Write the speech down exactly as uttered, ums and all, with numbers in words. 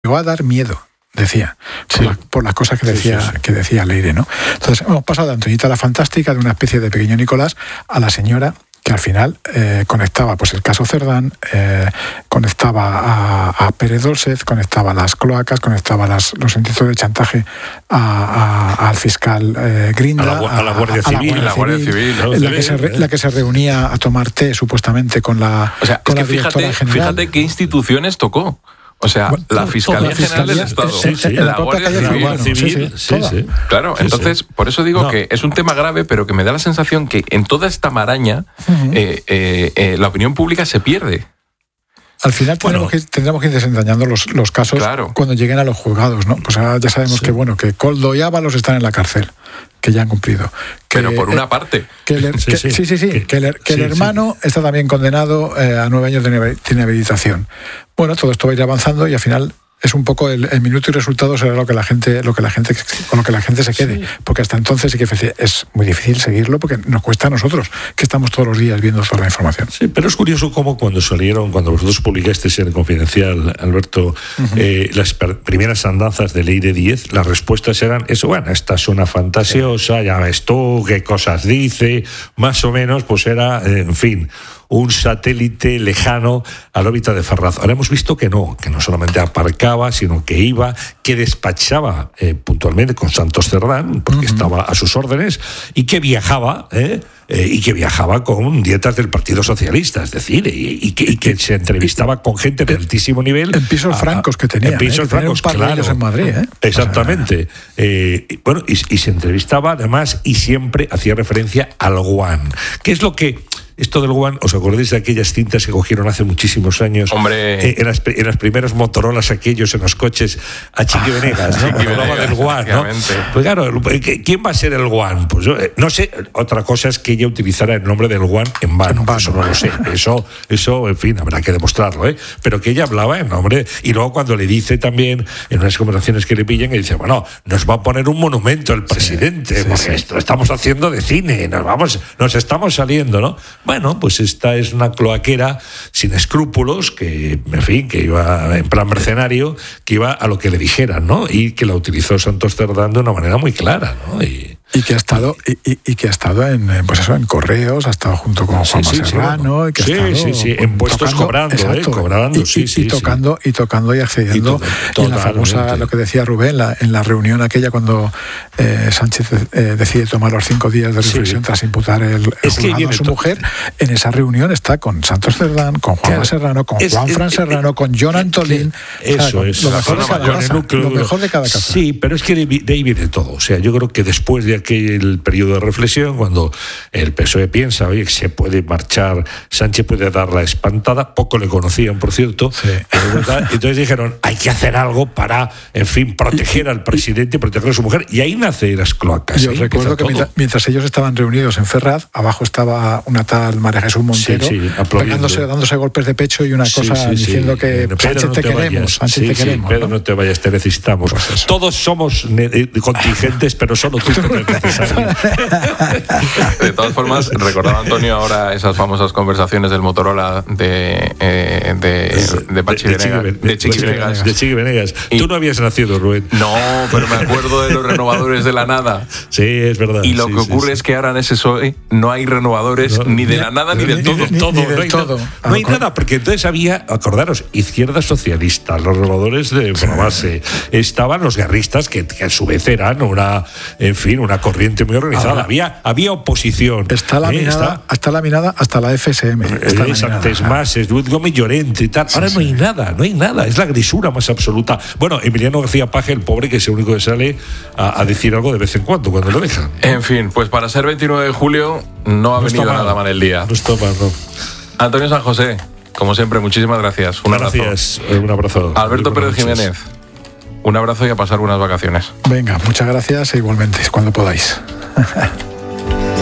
llegó a dar miedo, decía, por, Sí. la, por las cosas que decía, Sí, sí, sí. que decía Leire, ¿no? Entonces hemos pasado de Antoñita la Fantástica, de una especie de pequeño Nicolás, a la señora que al final eh, conectaba pues el caso Cerdán, eh, conectaba a, a Pérez Dolcet, conectaba las cloacas, conectaba las, los intentos de chantaje a, a, al fiscal eh, Grinda, A la, a la Guardia a, a Civil, la Guardia Civil, ¿no? en la, que se re, la que se reunía a tomar té supuestamente con la, o sea, con es la que directora fíjate, general. fíjate qué instituciones tocó. O sea, Bueno, la todo, Fiscalía la General del Fiscalía, Estado, sí, sí, la, la propia Guardia calle Civil. Urbano, Civil, sí, sí, toda. sí. Claro, Sí, entonces, sí. por eso digo No. que es un tema grave, pero que me da la sensación que en toda esta maraña Uh-huh. eh, eh, eh, la opinión pública se pierde. Al final tendremos, Bueno. que, tendremos que ir desentrañando los, los casos Claro. cuando lleguen a los juzgados, ¿no? Pues ahora ya sabemos Sí. que bueno, que Koldo y Ábalos están en la cárcel, que ya han cumplido. Que, Pero por una eh, parte. Que el, Sí, que- sí. sí, sí, sí, Que- que el, que el sí, hermano está también condenado eh, a nueve años de inhabil- de inhabilitación. Bueno, todo esto va a ir avanzando y al final es un poco el, el minuto y resultado será lo que la gente, lo que la gente, con lo que la gente se quede, Sí. porque hasta entonces sí que es muy difícil seguirlo porque nos cuesta a nosotros, que estamos todos los días viendo toda la información. Sí, pero es curioso cómo cuando salieron, cuando vosotros publicasteis en el Confidencial, Alberto, uh-huh. eh, las per- primeras andanzas de Leire Díez, las respuestas eran eso, bueno, esta es una fantasiosa, ya ves tú, qué cosas dice, más o menos, pues era, eh, en fin, un satélite lejano a la órbita de Ferraz. Ahora hemos visto que no, que no solamente aparcaba, sino que iba, que despachaba eh, puntualmente con Santos Cerdán, porque uh-huh. estaba a sus órdenes, y que viajaba, ¿eh? Eh, y que viajaba con dietas del Partido Socialista, es decir, y, y, que, y que se entrevistaba con gente de altísimo nivel. En pisos a, francos que tenía. En pisos ¿eh? francos, un par claro. De ellos en Madrid, ¿eh? Exactamente. O sea, eh, y, bueno, y, y se entrevistaba además y siempre hacía referencia al guan. ¿Qué es lo que... Esto del guan, ¿os acordáis de aquellas cintas que cogieron hace muchísimos años? Hombre. Eh, en, las, en las primeras Motorolas aquellos en los coches a Chiqui Venegas, ¿no? Chiqui Hablaba Venegas, del guan, ¿no? Pues claro, ¿quién va a ser el guan? Pues yo, no sé, otra cosa es que ella utilizara el nombre del guan en vano, en vano. Eso no lo sé, eso, eso, en fin, habrá que demostrarlo, ¿eh? Pero que ella hablaba en nombre, y luego cuando le dice también, en unas conversaciones que le pillan, que dice, bueno, nos va a poner un monumento el presidente, sí, sí, porque sí. Esto estamos haciendo de cine, nos vamos, nos estamos saliendo, ¿no? Bueno, pues esta es una cloaquera sin escrúpulos, que, en fin, que iba en plan mercenario, que iba a lo que le dijeran, ¿no? Y que la utilizó Santos Cerdán de una manera muy clara, ¿no? Y, y que ha estado y, y, y que ha estado en pues eso en Correos, ha estado junto con Juan sí, sí, Serrano, sí, y que sí, ha estado sí, sí, en puestos tocando, cobrando, exacto, eh, cobrando, y, sí, y, sí, y tocando sí. y tocando y accediendo. Y to- y en la famosa, lo que decía Rubén, la, en la reunión aquella cuando eh, Sánchez eh, decide tomar los cinco días de reflexión sí. tras imputar el, el es que a su to- mujer, en esa reunión está con Santos Cerdán, con Juan claro. Serrano, con es, Juan Fran es, Serrano, con John Antolín. Eso es. Lo mejor, de cada casa, lo mejor de cada casa. Sí, pero es que de, de ahí viene todo. O sea, yo creo que después de aquel periodo de reflexión, cuando el P S O E piensa, oye, que se puede marchar, Sánchez puede dar la espantada, poco le conocían, por cierto, sí. Entonces dijeron, hay que hacer algo para, en fin, proteger al presidente y proteger a su mujer, y ahí nace las cloacas. Yo recuerdo que mientras, mientras ellos estaban reunidos en Ferraz, abajo estaba una tal María Jesús Montero, sí, sí, pegándose, dándose golpes de pecho y una sí, cosa sí, diciendo sí. que Pedro, Sánchez no te, te queremos, Sánchez sí, te sí, queremos. Pedro, ¿no? no te vayas, te necesitamos. Pues Todos somos contingentes, pero solo tú te necesitas. De todas formas, recordaba Antonio ahora esas famosas conversaciones del Motorola de, eh, de, de Pachi de, Venegas. De Chiqui Venegas. De Chiqui Venegas. Y, Tú no habías nacido, Rubén. No, pero me acuerdo de los renovadores de la nada. Sí, es verdad. Y lo sí, que ocurre sí, es que ahora en ese P S O E no hay renovadores no, ni de la nada ni, ni del todo. Ni, todo, ni no del hay, todo. No, no hay nada, porque entonces había, acordaros, izquierda socialista, los renovadores de base, estaban los guerristas que, que a su vez eran una, en fin, una corriente muy organizada. Ahora, había, había oposición. Está laminada, ¿eh? está, está laminada hasta la F S M. Está Exacto, es más, es Luis Gómez Llorente y tal. Sí, Ahora sí. no hay nada, no hay nada. Es la grisura más absoluta. Bueno, Emiliano García Paje, el pobre, que es el único que sale a, a decir algo de vez en cuando, cuando lo dejan. En fin, pues para ser veintinueve de julio no ha no venido mal, nada mal el día. No está mal, no. Antonio San José, como siempre, muchísimas gracias. Un gracias, abrazo. un abrazo. Alberto Pérez Jiménez, un abrazo y a pasar buenas vacaciones. Venga, muchas gracias e igualmente, cuando podáis.